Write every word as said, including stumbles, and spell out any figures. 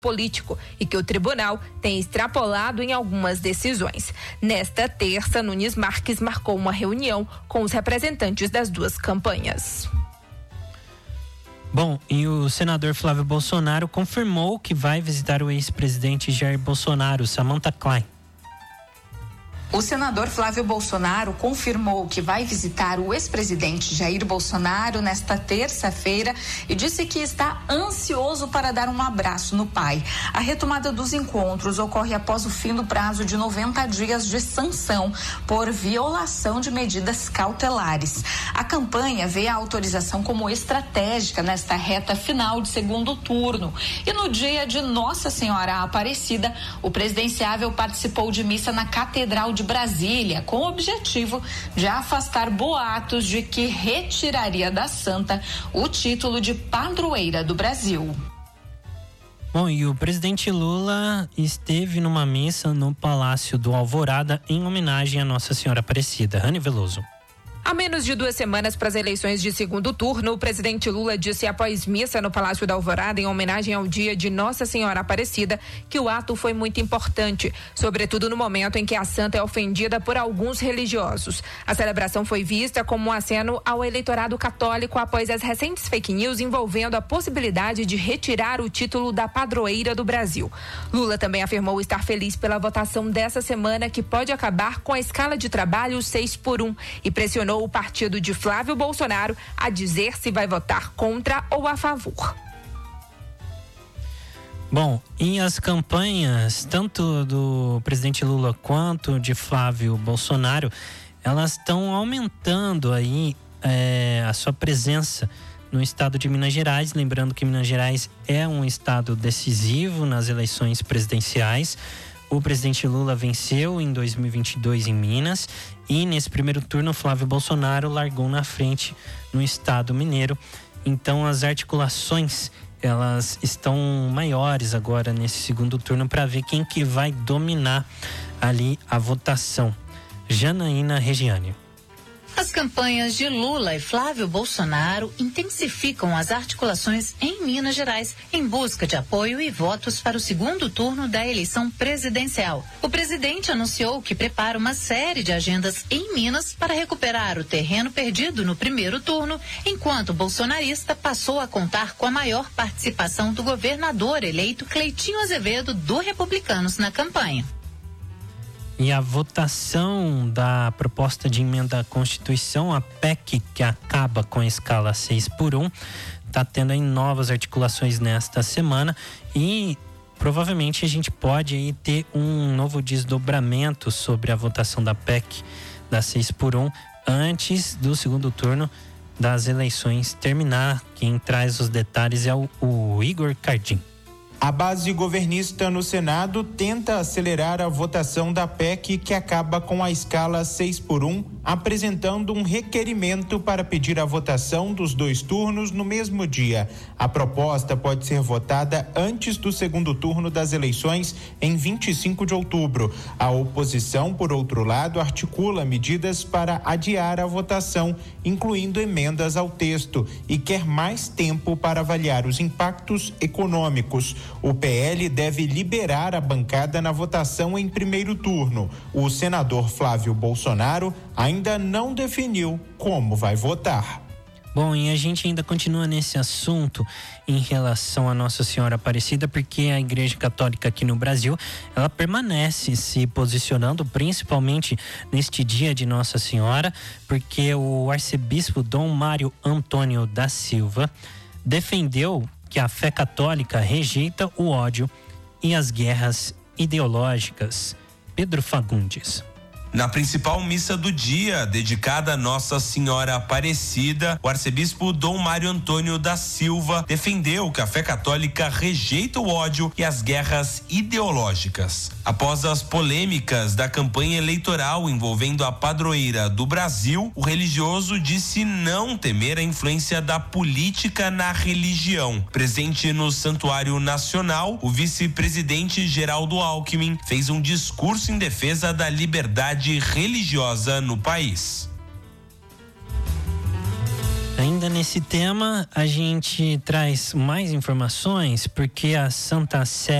político e que o tribunal tem extrapolado em algumas decisões. Nesta terça, Nunes Marques marcou uma reunião com os representantes das duas campanhas. Bom, e o senador Flávio Bolsonaro confirmou que vai visitar o ex-presidente Jair Bolsonaro. Samantha Klein. O senador Flávio Bolsonaro confirmou que vai visitar o ex-presidente Jair Bolsonaro nesta terça-feira e disse que está ansioso para dar um abraço no pai. A retomada dos encontros ocorre após o fim do prazo de noventa dias de sanção por violação de medidas cautelares. A campanha vê a autorização como estratégica nesta reta final de segundo turno. E no dia de Nossa Senhora Aparecida, o presidenciável participou de missa na Catedral de Brasília, com o objetivo de afastar boatos de que retiraria da santa o título de padroeira do Brasil. Bom, e o presidente Lula esteve numa missa no Palácio do Alvorada em homenagem a Nossa Senhora Aparecida. Rani Veloso. Há menos de duas semanas para as eleições de segundo turno, o presidente Lula disse após missa no Palácio da Alvorada, em homenagem ao dia de Nossa Senhora Aparecida, que o ato foi muito importante, sobretudo no momento em que a santa é ofendida por alguns religiosos. A celebração foi vista como um aceno ao eleitorado católico após as recentes fake news envolvendo a possibilidade de retirar o título da padroeira do Brasil. Lula também afirmou estar feliz pela votação dessa semana, que pode acabar com a escala de trabalho seis por um, e pressionou o partido de Flávio Bolsonaro a dizer se vai votar contra ou a favor. Bom, e as campanhas, tanto do presidente Lula quanto de Flávio Bolsonaro, elas estão aumentando aí é, a sua presença no estado de Minas Gerais. Lembrando que Minas Gerais é um estado decisivo nas eleições presidenciais. O presidente Lula venceu em dois mil e vinte e dois em Minas e nesse primeiro turno Flávio Bolsonaro largou na frente no estado mineiro. Então as articulações, elas estão maiores agora nesse segundo turno para ver quem que vai dominar ali a votação. Janaína Regiane. As campanhas de Lula e Flávio Bolsonaro intensificam as articulações em Minas Gerais em busca de apoio e votos para o segundo turno da eleição presidencial. O presidente anunciou que prepara uma série de agendas em Minas para recuperar o terreno perdido no primeiro turno, enquanto o bolsonarista passou a contar com a maior participação do governador eleito Cleitinho Azevedo, do Republicanos, na campanha. E a votação da proposta de emenda à Constituição, a P E C, que acaba com a escala seis por um, está tendo aí novas articulações nesta semana e provavelmente a gente pode aí ter um novo desdobramento sobre a votação da P E C da seis por um antes do segundo turno das eleições terminar. Quem traz os detalhes é o, o Igor Cardim. A base governista no Senado tenta acelerar a votação da P E C que acaba com a escala seis por um, apresentando um requerimento para pedir a votação dos dois turnos no mesmo dia. A proposta pode ser votada antes do segundo turno das eleições em vinte e cinco de outubro. A oposição, por outro lado, articula medidas para adiar a votação, incluindo emendas ao texto, e quer mais tempo para avaliar os impactos econômicos. O P L deve liberar a bancada na votação em primeiro turno. O senador Flávio Bolsonaro ainda não definiu como vai votar. Bom, e a gente ainda continua nesse assunto em relação a Nossa Senhora Aparecida, porque a Igreja Católica aqui no Brasil, ela permanece se posicionando, principalmente neste dia de Nossa Senhora, porque o arcebispo Dom Mário Antônio da Silva defendeu que a fé católica rejeita o ódio e as guerras ideológicas. Pedro Fagundes. Na principal missa do dia, dedicada a Nossa Senhora Aparecida, o arcebispo Dom Mário Antônio da Silva defendeu que a fé católica rejeita o ódio e as guerras ideológicas. Após as polêmicas da campanha eleitoral envolvendo a padroeira do Brasil, o religioso disse não temer a influência da política na religião. Presente no Santuário Nacional, o vice-presidente Geraldo Alckmin fez um discurso em defesa da liberdade religiosa no país. Ainda nesse tema, a gente traz mais informações porque a Santa Sé